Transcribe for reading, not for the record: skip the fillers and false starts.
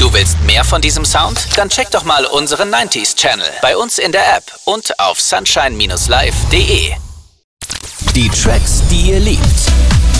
Du willst mehr von diesem Sound? Dann check doch mal unseren 90s Channel bei uns in der App und auf sunshine-live.de. Die Tracks, die ihr liebt.